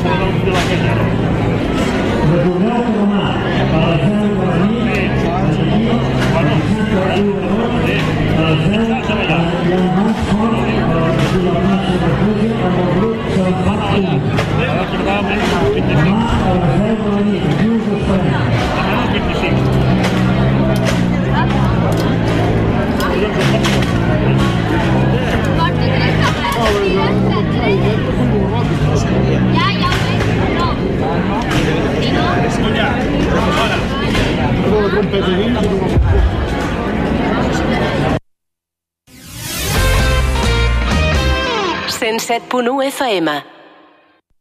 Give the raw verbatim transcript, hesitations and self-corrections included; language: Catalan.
Recordeu que demà a les deu de la nit aquí a la Santa Riu de Mort a les deu hi ha un banc fort a la plaça de Refugi amb el grup Sant Pactum. Demà a les deu de la nit aquí us esperem. cent set punt u F M